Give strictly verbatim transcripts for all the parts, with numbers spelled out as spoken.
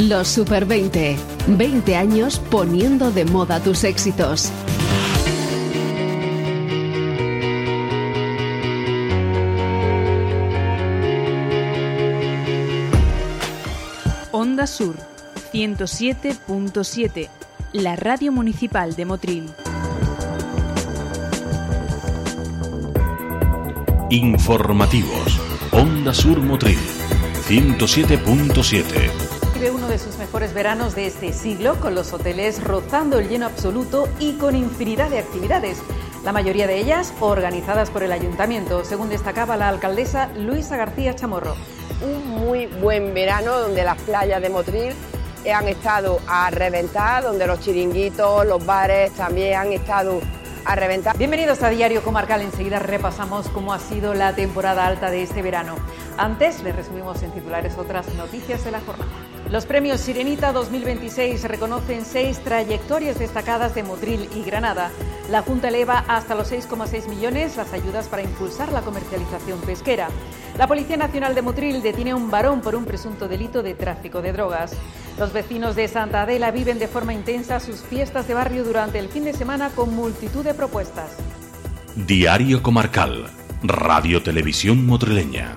Los Super veinte. veinte años poniendo de moda tus éxitos. Onda Sur, ciento siete punto siete, la radio municipal de Motril. Informativos. Onda Sur Motril, ciento siete punto siete. Vive uno de sus mejores veranos de este siglo, con los hoteles rozando el lleno absoluto y con infinidad de actividades, la mayoría de ellas organizadas por el ayuntamiento, según destacaba la alcaldesa Luisa García Chamorro. Un muy buen verano donde las playas de Motril han estado a reventar, donde los chiringuitos, los bares también han estado a reventar. Bienvenidos a Diario Comarcal. Enseguida repasamos cómo ha sido la temporada alta de este verano. Antes les resumimos en titulares otras noticias de la jornada. Los premios Sirenita dos mil veintiséis reconocen seis trayectorias destacadas de Motril y Granada. La Junta eleva hasta los seis coma seis millones las ayudas para impulsar la comercialización pesquera. La Policía Nacional de Motril detiene a un varón por un presunto delito de tráfico de drogas. Los vecinos de Santa Adela viven de forma intensa sus fiestas de barrio durante el fin de semana con multitud de propuestas. Diario Comarcal, Radio Televisión Motrileña.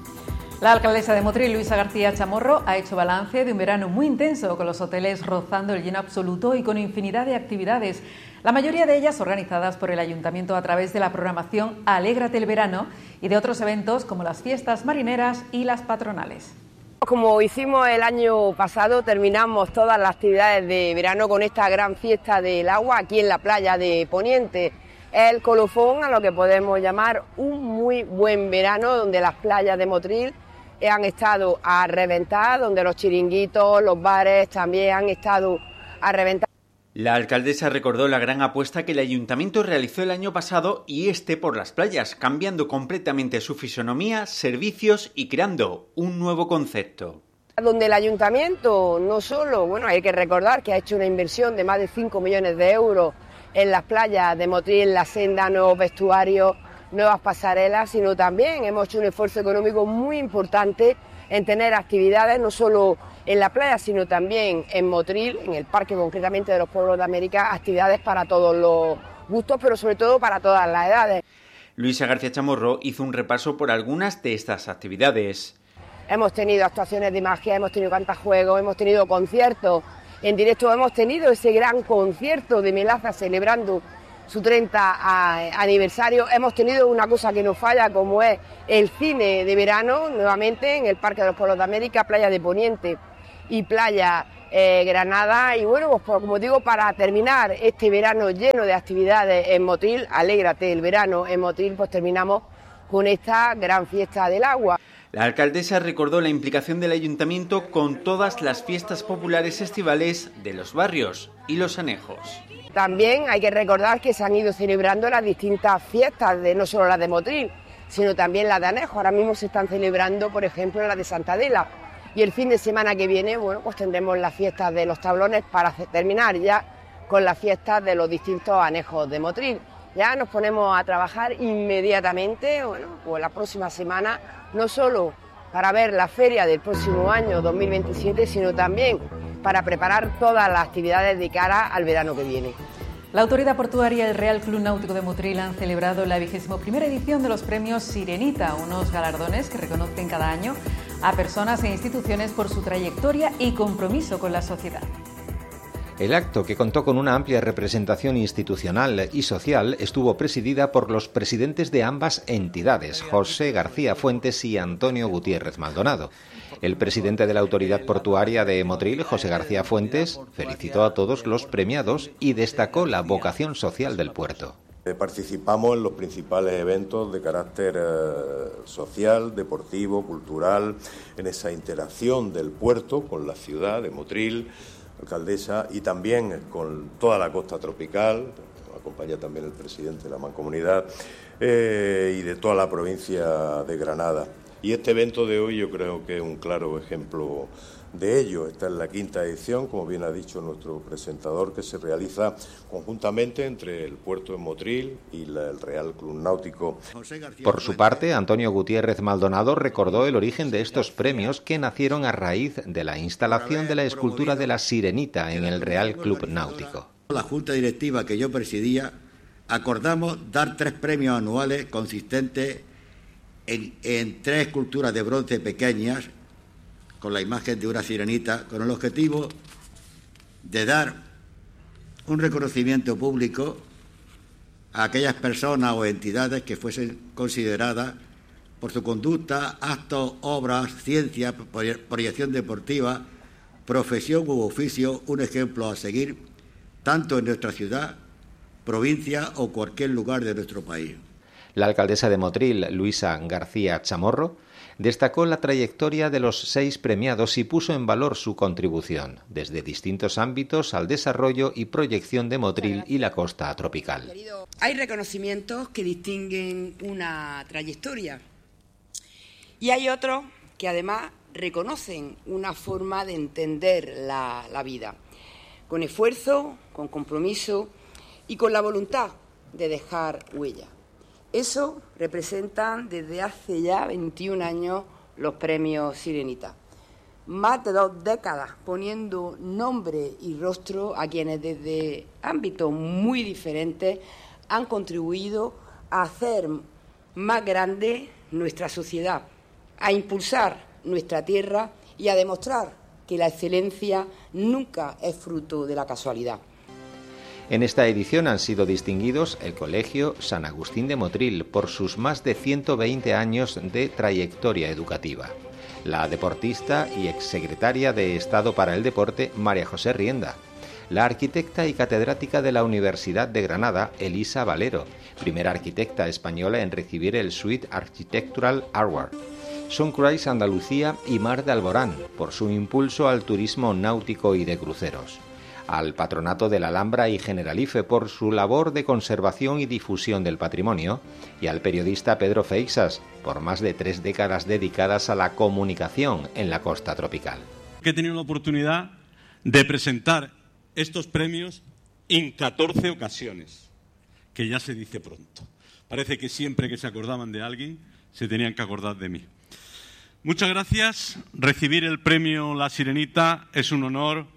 La alcaldesa de Motril, Luisa García Chamorro, ha hecho balance de un verano muy intenso, con los hoteles rozando el lleno absoluto y con infinidad de actividades, la mayoría de ellas organizadas por el ayuntamiento a través de la programación Alégrate el Verano y de otros eventos como las fiestas marineras y las patronales. Como hicimos el año pasado, terminamos todas las actividades de verano con esta gran fiesta del agua aquí en la playa de Poniente. El colofón a lo que podemos llamar un muy buen verano, donde las playas de Motril han estado a reventar, donde los chiringuitos, los bares también han estado a reventar. La alcaldesa recordó la gran apuesta que el ayuntamiento realizó el año pasado y este por las playas, cambiando completamente su fisonomía, servicios y creando un nuevo concepto. Donde el ayuntamiento no solo, bueno, hay que recordar que ha hecho una inversión de más de cinco millones de euros en las playas de Motril, en la senda, nuevos vestuarios, nuevas pasarelas, sino también hemos hecho un esfuerzo económico muy importante en tener actividades no solo en la playa, sino también en Motril, en el parque concretamente de los Pueblos de América, actividades para todos los gustos, pero sobre todo para todas las edades. Luisa García Chamorro hizo un repaso por algunas de estas actividades. Hemos tenido actuaciones de magia, hemos tenido cantajuegos, hemos tenido conciertos en directo, hemos tenido ese gran concierto de Melaza celebrando su treinta aniversario. Hemos tenido una cosa que nos falla, como es el cine de verano, nuevamente en el Parque de los Pueblos de América, Playa de Poniente y Playa eh, Granada. Y bueno, pues como digo, para terminar este verano lleno de actividades en Motril, Alégrate el Verano en Motril, pues terminamos con esta gran fiesta del agua. La alcaldesa recordó la implicación del ayuntamiento con todas las fiestas populares estivales de los barrios y los anejos. También hay que recordar que se han ido celebrando las distintas fiestas, de no solo las de Motril, sino también las de Anejo. Ahora mismo se están celebrando, por ejemplo, las de Santa Adela. Y el fin de semana que viene, bueno, pues tendremos las fiestas de los tablones para terminar ya con las fiestas de los distintos anejos de Motril. Ya nos ponemos a trabajar inmediatamente, bueno, pues la próxima semana, no solo para ver la feria del próximo año dos mil veintisiete, sino también para preparar todas las actividades de cara al verano que viene. La Autoridad Portuaria y el Real Club Náutico de Motril han celebrado la vigésima primera edición de los premios Sirenita, unos galardones que reconocen cada año a personas e instituciones por su trayectoria y compromiso con la sociedad. El acto, que contó con una amplia representación institucional y social, estuvo presidida por los presidentes de ambas entidades, José García Fuentes y Antonio Gutiérrez Maldonado. El presidente de la Autoridad Portuaria de Motril, José García Fuentes, felicitó a todos los premiados y destacó la vocación social del puerto. Participamos en los principales eventos de carácter eh, social, deportivo, cultural, en esa interacción del puerto con la ciudad de Motril, alcaldesa, y también con toda la costa tropical, acompaña también el presidente de la Mancomunidad, eh, y de toda la provincia de Granada. Y este evento de hoy yo creo que es un claro ejemplo de ello. Esta es la quinta edición, como bien ha dicho nuestro presentador, que se realiza conjuntamente entre el puerto de Motril y la, el Real Club Náutico. Por su parte, Antonio Gutiérrez Maldonado recordó el origen de estos premios que nacieron a raíz de la instalación de la escultura de la Sirenita en el Real Club Náutico. La Junta Directiva que yo presidía acordamos dar tres premios anuales consistentes en, en tres esculturas de bronce pequeñas con la imagen de una sirenita, con el objetivo de dar un reconocimiento público a aquellas personas o entidades que fuesen consideradas por su conducta, actos, obras, ciencia, proyección deportiva, profesión u oficio, un ejemplo a seguir, tanto en nuestra ciudad, provincia o cualquier lugar de nuestro país. La alcaldesa de Motril, Luisa García Chamorro, destacó la trayectoria de los seis premiados y puso en valor su contribución, desde distintos ámbitos al desarrollo y proyección de Motril y la costa tropical. Hay reconocimientos que distinguen una trayectoria y hay otros que además reconocen una forma de entender la, la vida, con esfuerzo, con compromiso y con la voluntad de dejar huella. Eso representan desde hace ya veintiún años los premios Sirenita. Más de dos décadas poniendo nombre y rostro a quienes desde ámbitos muy diferentes han contribuido a hacer más grande nuestra sociedad, a impulsar nuestra tierra y a demostrar que la excelencia nunca es fruto de la casualidad. En esta edición han sido distinguidos el Colegio San Agustín de Motril por sus más de ciento veinte años de trayectoria educativa, la deportista y exsecretaria de Estado para el Deporte María José Rienda, la arquitecta y catedrática de la Universidad de Granada Elisa Valero, primera arquitecta española en recibir el Sweet Architectural Award, Sunrise Andalucía y Mar de Alborán por su impulso al turismo náutico y de cruceros, al Patronato de la Alhambra y Generalife por su labor de conservación y difusión del patrimonio, y al periodista Pedro Feixas por más de tres décadas dedicadas a la comunicación en la costa tropical. He tenido la oportunidad de presentar estos premios en catorce ocasiones, que ya se dice pronto. Parece que siempre que se acordaban de alguien, se tenían que acordar de mí. Muchas gracias. Recibir el premio La Sirenita es un honor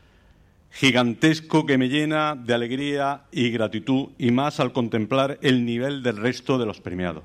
gigantesco que me llena de alegría y gratitud, y más al contemplar el nivel del resto de los premiados.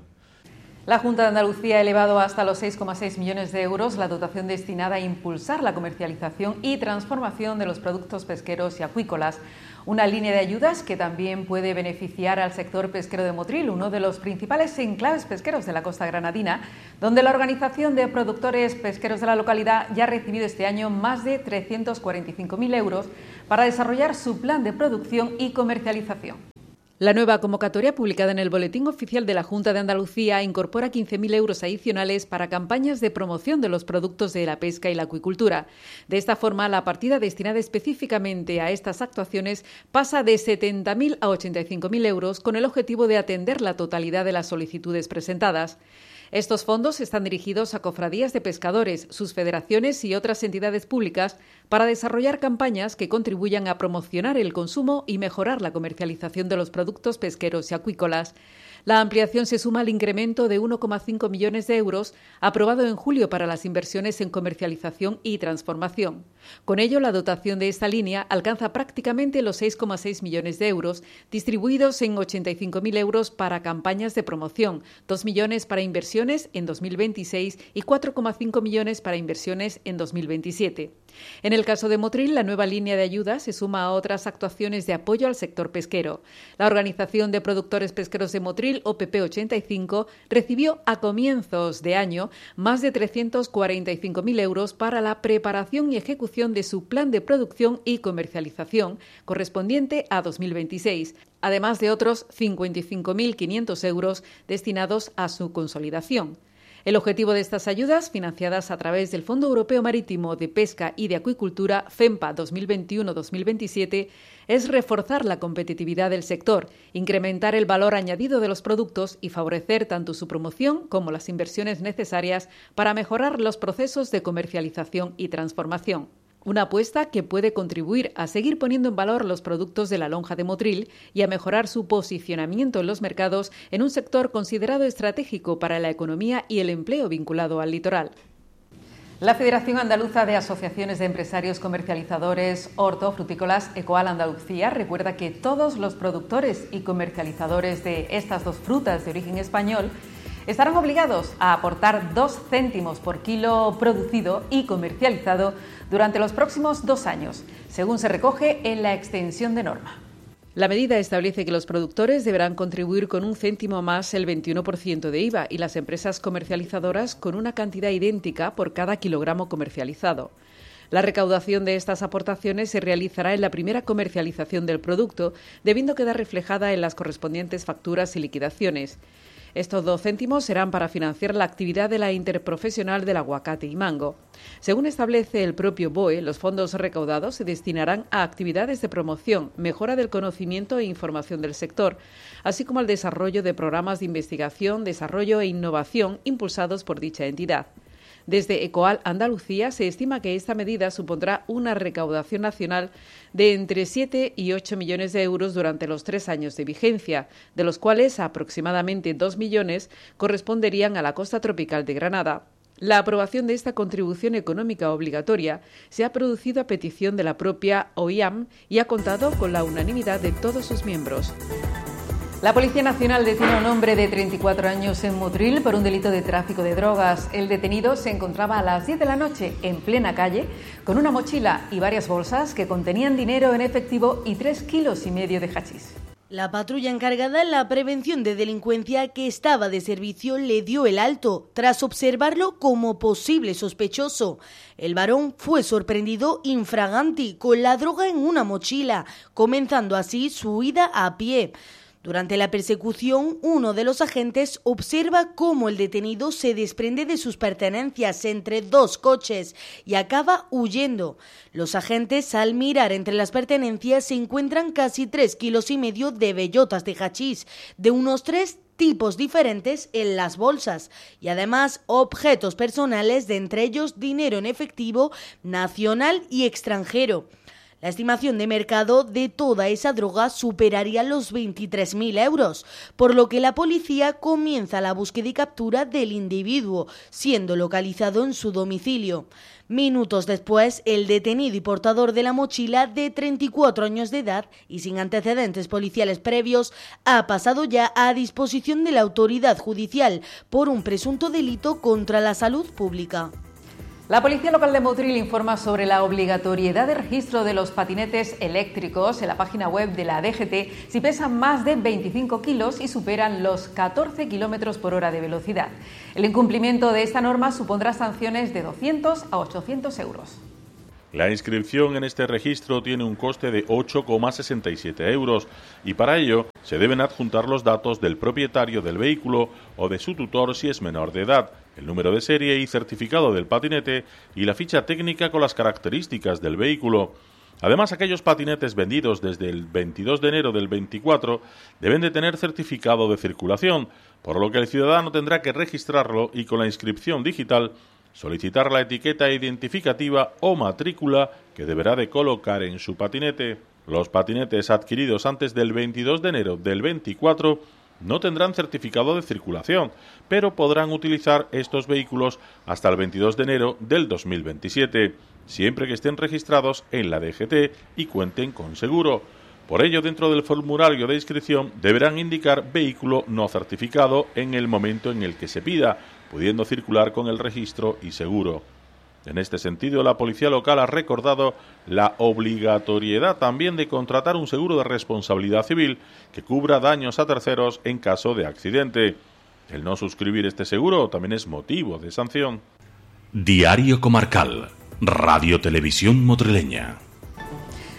La Junta de Andalucía ha elevado hasta los seis coma seis millones de euros la dotación destinada a impulsar la comercialización y transformación de los productos pesqueros y acuícolas. Una línea de ayudas que también puede beneficiar al sector pesquero de Motril, uno de los principales enclaves pesqueros de la costa granadina, donde la Organización de Productores Pesqueros de la localidad ya ha recibido este año más de trescientos cuarenta y cinco mil euros para desarrollar su plan de producción y comercialización. La nueva convocatoria, publicada en el Boletín Oficial de la Junta de Andalucía, incorpora quince mil euros adicionales para campañas de promoción de los productos de la pesca y la acuicultura. De esta forma, la partida destinada específicamente a estas actuaciones pasa de setenta mil a ochenta y cinco mil euros, con el objetivo de atender la totalidad de las solicitudes presentadas. Estos fondos están dirigidos a cofradías de pescadores, sus federaciones y otras entidades públicas para desarrollar campañas que contribuyan a promocionar el consumo y mejorar la comercialización de los productos pesqueros y acuícolas. La ampliación se suma al incremento de uno coma cinco millones de euros aprobado en julio para las inversiones en comercialización y transformación. Con ello, la dotación de esta línea alcanza prácticamente los seis coma seis millones de euros, distribuidos en ochenta y cinco mil euros para campañas de promoción, dos millones para inversiones en dos mil veintiséis y cuatro coma cinco millones para inversiones en dos mil veintisiete. En el caso de Motril, la nueva línea de ayuda se suma a otras actuaciones de apoyo al sector pesquero. La Organización de Productores Pesqueros de Motril, O P P ochenta y cinco, recibió a comienzos de año más de trescientos cuarenta y cinco mil euros para la preparación y ejecución de su plan de producción y comercialización correspondiente a dos mil veintiséis, además de otros cincuenta y cinco mil quinientos euros destinados a su consolidación. El objetivo de estas ayudas, financiadas a través del Fondo Europeo Marítimo de Pesca y de Acuicultura, FEMPA dos mil veintiuno dos mil veintisiete, es reforzar la competitividad del sector, incrementar el valor añadido de los productos y favorecer tanto su promoción como las inversiones necesarias para mejorar los procesos de comercialización y transformación. Una apuesta que puede contribuir a seguir poniendo en valor los productos de la lonja de Motril y a mejorar su posicionamiento en los mercados en un sector considerado estratégico para la economía y el empleo vinculado al litoral. La Federación Andaluza de Asociaciones de Empresarios Comercializadores Hortofrutícolas, ECOAL Andalucía, recuerda que todos los productores y comercializadores de estas dos frutas de origen español estarán obligados a aportar dos céntimos por kilo producido y comercializado durante los próximos dos años, según se recoge en la extensión de norma. La medida establece que los productores deberán contribuir con un céntimo más el veintiuno por ciento de I V A y las empresas comercializadoras con una cantidad idéntica por cada kilogramo comercializado. La recaudación de estas aportaciones se realizará en la primera comercialización del producto, debiendo quedar reflejada en las correspondientes facturas y liquidaciones. Estos dos céntimos serán para financiar la actividad de la interprofesional del aguacate y mango. Según establece el propio B O E, los fondos recaudados se destinarán a actividades de promoción, mejora del conocimiento e información del sector, así como al desarrollo de programas de investigación, desarrollo e innovación impulsados por dicha entidad. Desde ECOAL Andalucía se estima que esta medida supondrá una recaudación nacional de entre siete y ocho millones de euros durante los tres años de vigencia, de los cuales aproximadamente dos millones corresponderían a la costa tropical de Granada. La aprobación de esta contribución económica obligatoria se ha producido a petición de la propia O I A M y ha contado con la unanimidad de todos sus miembros. La Policía Nacional detiene a un hombre de treinta y cuatro años en Motril por un delito de tráfico de drogas. El detenido se encontraba a las diez de la noche en plena calle con una mochila y varias bolsas que contenían dinero en efectivo y tres kilos y medio de hachís. La patrulla encargada en la prevención de delincuencia que estaba de servicio le dio el alto tras observarlo como posible sospechoso. El varón fue sorprendido infraganti con la droga en una mochila, comenzando así su huida a pie. Durante la persecución, uno de los agentes observa cómo el detenido se desprende de sus pertenencias entre dos coches y acaba huyendo. Los agentes, al mirar entre las pertenencias, se encuentran casi tres kilos y medio de bellotas de hachís, de unos tres tipos diferentes en las bolsas y además objetos personales, de entre ellos dinero en efectivo nacional y extranjero. La estimación de mercado de toda esa droga superaría los veintitrés mil euros, por lo que la policía comienza la búsqueda y captura del individuo, siendo localizado en su domicilio. Minutos después, el detenido y portador de la mochila, de treinta y cuatro años de edad y sin antecedentes policiales previos, ha pasado ya a disposición de la autoridad judicial por un presunto delito contra la salud pública. La Policía Local de Motril informa sobre la obligatoriedad de registro de los patinetes eléctricos en la página web de la D G T si pesan más de veinticinco kilos y superan los catorce kilómetros por hora de velocidad. El incumplimiento de esta norma supondrá sanciones de doscientos a ochocientos euros. La inscripción en este registro tiene un coste de ocho coma sesenta y siete euros y para ello se deben adjuntar los datos del propietario del vehículo o de su tutor si es menor de edad, el número de serie y certificado del patinete y la ficha técnica con las características del vehículo. Además, aquellos patinetes vendidos desde el veintidós de enero del veinticuatro deben de tener certificado de circulación, por lo que el ciudadano tendrá que registrarlo y con la inscripción digital solicitar la etiqueta identificativa o matrícula que deberá de colocar en su patinete. Los patinetes adquiridos antes del veintidós de enero del veinticuatro no tendrán certificado de circulación, pero podrán utilizar estos vehículos hasta el veintidós de enero del dos mil veintisiete, siempre que estén registrados en la D G T y cuenten con seguro. Por ello, dentro del formulario de inscripción deberán indicar vehículo no certificado en el momento en el que se pida, pudiendo circular con el registro y seguro. En este sentido, la Policía Local ha recordado la obligatoriedad también de contratar un seguro de responsabilidad civil que cubra daños a terceros en caso de accidente. El no suscribir este seguro también es motivo de sanción. Diario Comarcal, Radio Televisión Motrileña.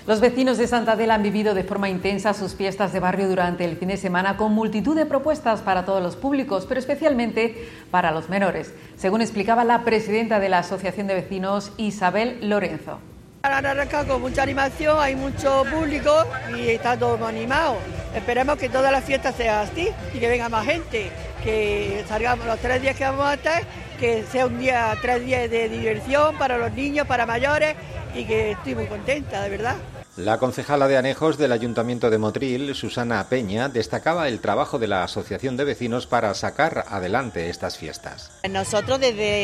Los vecinos de Santa Adela han vivido de forma intensa sus fiestas de barrio durante el fin de semana con multitud de propuestas para todos los públicos, pero especialmente para los menores, según explicaba la presidenta de la Asociación de Vecinos, Isabel Lorenzo. Han arrancado con mucha animación, hay mucho público y está todo muy animado. Esperemos que todas las fiestas sean así y que venga más gente, que salgamos los tres días que vamos a estar, que sea un día, tres días de diversión para los niños, para mayores y que estoy muy contenta, de verdad. La concejala de Anejos del Ayuntamiento de Motril, Susana Peña, destacaba el trabajo de la Asociación de Vecinos para sacar adelante estas fiestas. Nosotros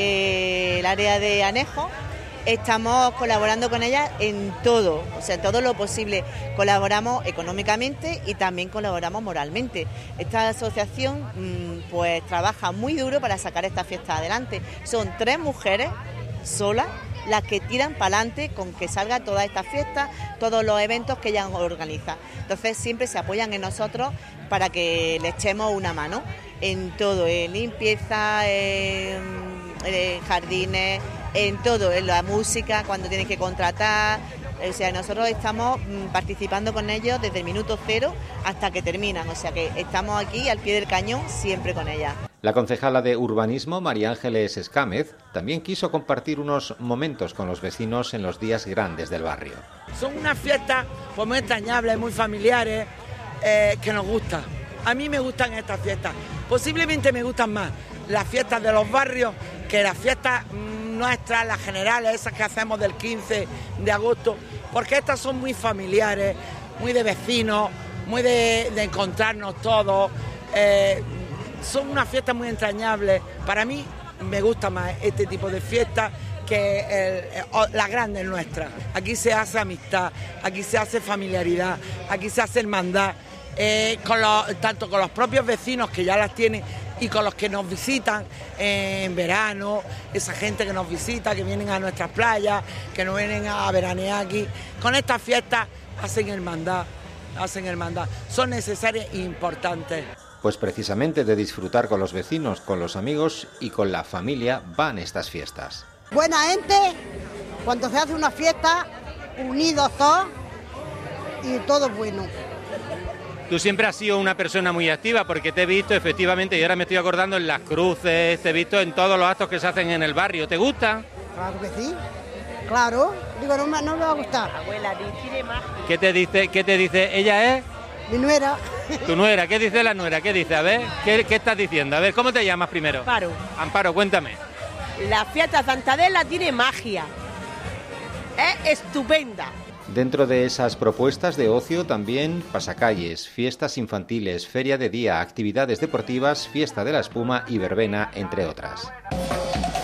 desde el área de Anejos estamos colaborando con ella en todo, o sea, todo lo posible. Colaboramos económicamente y también colaboramos moralmente. Esta asociación pues trabaja muy duro para sacar esta fiesta adelante. Son tres mujeres solas las que tiran para adelante con que salga toda esta fiesta, todos los eventos que ella organiza. Entonces siempre se apoyan en nosotros para que le echemos una mano en todo, en limpieza, en, en jardines, en todo, en la música, cuando tienen que contratar. O sea, nosotros estamos participando con ellos desde el minuto cero hasta que terminan, o sea que estamos aquí al pie del cañón siempre con ellas. La concejala de Urbanismo, María Ángeles Escámez, también quiso compartir unos momentos con los vecinos en los días grandes del barrio. Son unas fiestas pues, muy entrañables, muy familiares, eh, que nos gustan. A mí me gustan estas fiestas. Posiblemente me gustan más las fiestas de los barrios que las fiestas mmm, nuestras, las generales, esas que hacemos del quince de agosto, porque estas son muy familiares, muy de vecinos, muy de, de encontrarnos todos. Eh, son unas fiestas muy entrañables. Para mí me gusta más este tipo de fiestas que el, las grandes nuestras. Aquí se hace amistad, aquí se hace familiaridad, aquí se hace hermandad, eh, con los, tanto con los propios vecinos que ya las tienen y con los que nos visitan en verano, esa gente que nos visita, que vienen a nuestras playas, que nos vienen a veranear aquí. Con estas fiestas hacen hermandad, hacen hermandad. Son necesarias e importantes. Pues precisamente de disfrutar con los vecinos, con los amigos y con la familia van estas fiestas. Buena gente, cuando se hace una fiesta, unidos todos y todo bueno. Tú siempre has sido una persona muy activa porque te he visto efectivamente, y ahora me estoy acordando en las cruces, te he visto en todos los actos que se hacen en el barrio. ¿Te gusta? Claro que sí, claro. Digo, no, no me va a gustar. Abuela, tiene más. ¿Qué te dice? ¿Qué te dice? ¿Ella es? Mi nuera. ¿Tu nuera? ¿Qué dice la nuera? ¿Qué dice? A ver, ¿qué, qué estás diciendo? A ver, ¿cómo te llamas primero? Amparo. Amparo, cuéntame. La fiesta Santa Adela tiene magia. Es estupenda. Dentro de esas propuestas de ocio también pasacalles, fiestas infantiles, feria de día, actividades deportivas, fiesta de la espuma y verbena, entre otras.